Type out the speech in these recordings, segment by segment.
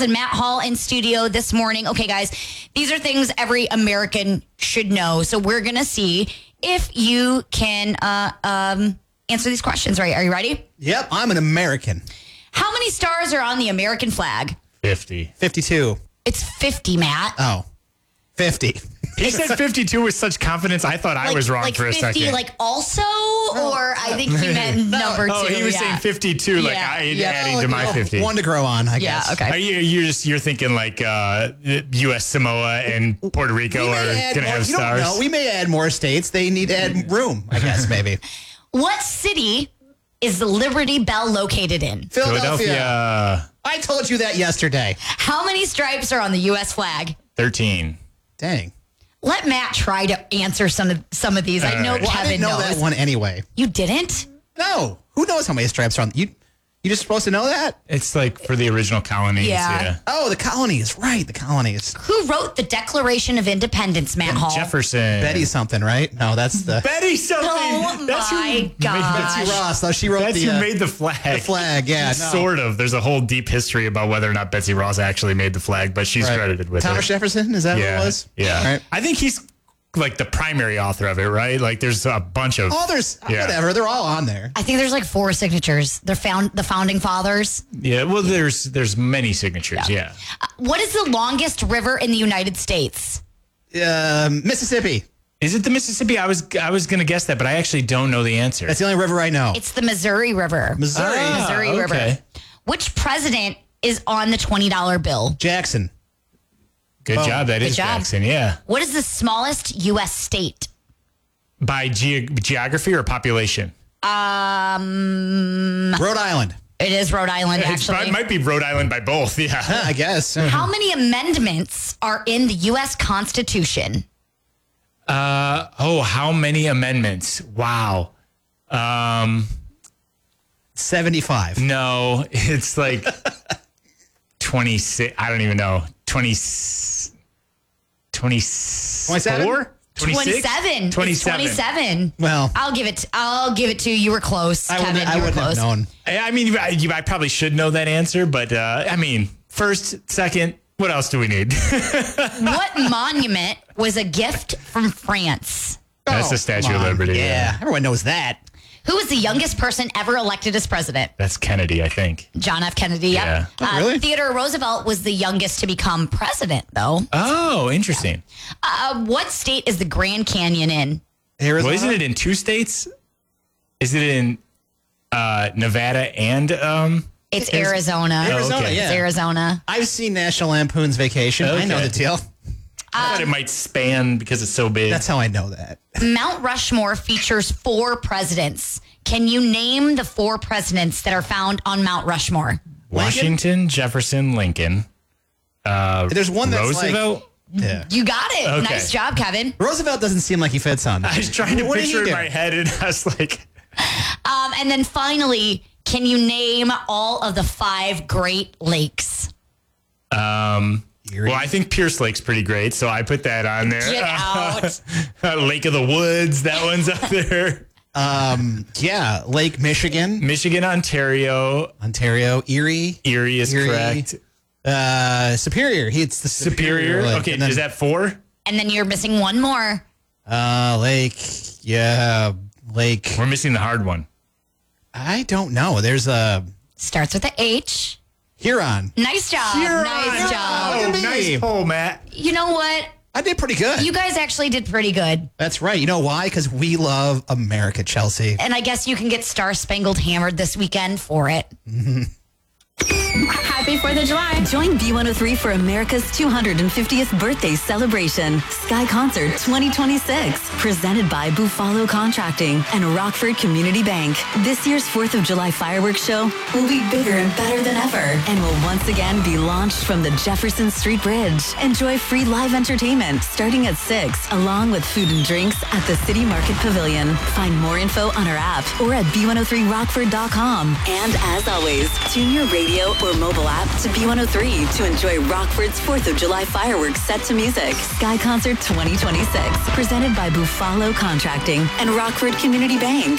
and Matt Hall in studio this morning. Okay, guys, these are things every American should know. So we're going to see if you can answer these questions, right? Are you ready? Yep, I'm an American. How many stars are on the American flag? 50. 52. It's 50, Matt. Oh, 50. He said 52 with such confidence. I thought I was wrong for a 50, second. like also, or I think he meant number 2. Oh, he was saying 52, like adding to my 50. One to grow on, I guess. Yeah, okay. Are you're thinking like U.S. Samoa and Puerto Rico are going to have stars? No, we may add more states. They need to add room, I guess, maybe. What city is the Liberty Bell located in? Philadelphia. I told you that yesterday. How many stripes are on the U.S. flag? 13. Dang. Let Matt try to answer some of these. I know right. Well, I Kevin didn't know knows. that one anyway. You didn't? No. Who knows how many stripes are on? You just supposed to know that? It's like for the original colonies. Yeah. Oh, the colonies. Right, the colonies. Who wrote the Declaration of Independence, Matt Hall? Jefferson. Betty something, right? No, that's the... Betty something. Oh, That's who my made- gosh. Betsy Ross. No, she wrote That's the... who made the flag. the flag, yeah. No. Sort of. There's a whole deep history about whether or not Betsy Ross actually made the flag, but she's Right. credited with Thomas it. Jefferson? Is that Yeah. what it was? Yeah. Right. I think he's like the primary author of it, right? Like there's a bunch of... Oh, there's... Yeah. Whatever. They're all on there. I think there's like 4 signatures. They're the founding fathers. Yeah, well, there's many signatures, yeah. What is the longest river in the United States? Mississippi. Is it the Mississippi? I was going to guess that, but I actually don't know the answer. That's the only river I know. It's the Missouri River. Missouri. Missouri River. okay. Which president is on the $20 bill? Jackson. Good Oh, job. That is job. Jackson, yeah. What is the smallest U.S. state? By geography or population? Rhode Island. It is Rhode Island, It actually. might be Rhode Island by both, yeah. I guess. How many amendments are in the U.S. Constitution? How many amendments? Wow. 75. No, it's like 26. I don't even know. 24? 27? 27. 27. Well, I'll give it to you. You were close, Kevin. I You were wouldn't have close. known. I mean, I probably should know that answer, but I mean, first, second, what else do we need? What monument was a gift from France? That's the Statue of Liberty. Yeah, everyone knows that. Who was the youngest person ever elected as president? That's Kennedy, I think. John F. Kennedy. Yep. Yeah. Oh, really? Theodore Roosevelt was the youngest to become president, though. Oh, interesting. What state is the Grand Canyon in? Arizona. Well, isn't it in 2 states? Is it in Nevada and It's Arizona. Arizona, okay. yeah. It's Arizona. I've seen National Lampoon's Vacation. I know Okay. the deal. I thought it might span because it's so big. That's how I know that. Mount Rushmore features 4 presidents. Can you name the 4 presidents that are found on Mount Rushmore? Washington, Jefferson, Lincoln. There's one that's Roosevelt. Yeah. You got it. Okay. Nice job, Kevin. Roosevelt doesn't seem like he fits on that. I was trying to What did he picture in do? my head, and I was like, And then finally, can you name all of the 5 Great Lakes? Erie. well, I think Pierce Lake's pretty great, so I put that on there. Get out. Lake of the Woods, that one's up there. Yeah, Lake Michigan, Michigan, Ontario, Erie, Erie is Erie. correct. Superior. It's the Superior. Lake. Okay, And then, is that 4? And then you're missing one more. Lake? Yeah, Lake. We're missing the hard one. I don't know. There's a Starts with a H. Huron. Nice job. Nice job. Oh, Look at me. nice pull, Matt. You know what? I did pretty good. You guys actually did pretty good. That's right. You know why? Because we love America, Chelsea. And I guess you can get Star Spangled Hammered this weekend for it. Happy 4th of July. Join B103 for America's 250th birthday celebration, Sky Concert 2026, presented by Buffalo Contracting and Rockford Community Bank. This year's 4th of July fireworks show will be bigger and better than ever and will once again be launched from the Jefferson Street Bridge. Enjoy free live entertainment starting at 6, along with food and drinks at the City Market Pavilion. Find more info on our app or at b103rockford.com. And as always, tune your radio or mobile app to B103 to enjoy Rockford's 4th of July fireworks set to music. Sky Concert 2026, presented by Buffalo Contracting and Rockford Community Bank.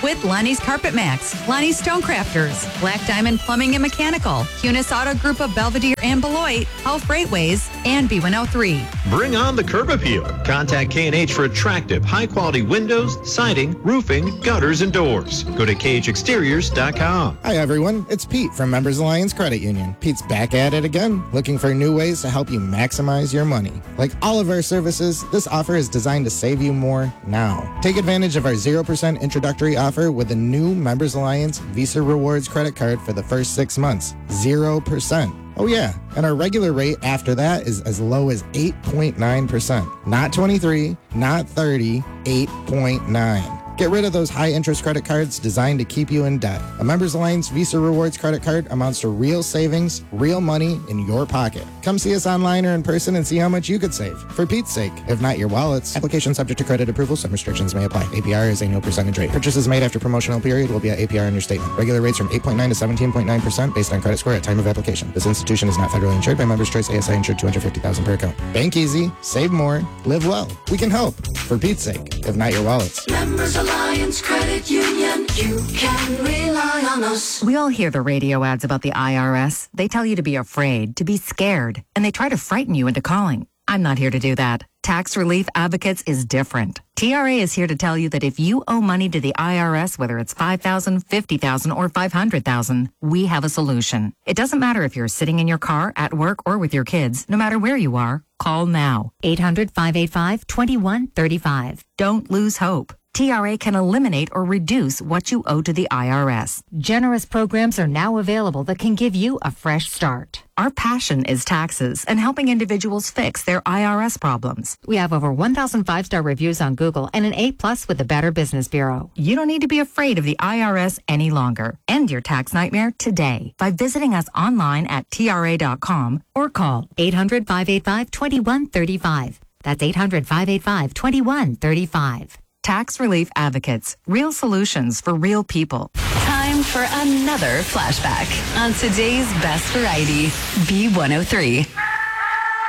with Lonnie's Carpet Max, Lonnie's Stonecrafters, Black Diamond Plumbing and Mechanical, Cunis Auto Group of Belvedere and Beloit, Hull Freightways, and B103. Bring on the curb appeal. Contact K&H for attractive, high-quality windows, siding, roofing, gutters, and doors. Go to KHExteriors.com. Hi, everyone. It's Pete from Members Alliance Credit Union. Pete's back at it again, looking for new ways to help you maximize your money. Like all of our services, this offer is designed to save you more now. Take advantage of our 0% introductory offer with the new Members Alliance Visa Rewards credit card for the first 6 months. 0%. Oh yeah, and our regular rate after that is as low as 8.9%. Not 23, not 30, 8.9. Get rid of those high-interest credit cards designed to keep you in debt. A Members Alliance Visa Rewards credit card amounts to real savings, real money in your pocket. Come see us online or in person and see how much you could save. For Pete's sake, if not your wallets. Application subject to credit approval. Some restrictions may apply. APR is annual percentage rate. Purchases made after promotional period will be at APR in your statement. Regular rates from 8.9 to 17.9% based on credit score at time of application. This institution is not federally insured by Members Choice ASI insured $250,000 per account. Bank easy, save more, live well. We can help. For Pete's sake, if not your wallets. Members Alliance Credit Union, you can rely on us. We all hear the radio ads about the IRS. They tell you to be afraid, to be scared, and they try to frighten you into calling. I'm not here to do that. Tax Relief Advocates is different. TRA is here to tell you that if you owe money to the IRS, whether it's $5,000, $50,000, or $500,000, we have a solution. It doesn't matter if you're sitting in your car, at work, or with your kids. No matter where you are, call now. 800-585-2135. Don't lose hope. TRA can eliminate or reduce what you owe to the IRS. Generous programs are now available that can give you a fresh start. Our passion is taxes and helping individuals fix their IRS problems. We have over 1,000 5-star reviews on Google and an A+ with the Better Business Bureau. You don't need to be afraid of the IRS any longer. End your tax nightmare today by visiting us online at TRA.com or call 800-585-2135. That's 800-585-2135. Tax Relief Advocates. Real solutions for real people. Time for another flashback on today's best variety, B103.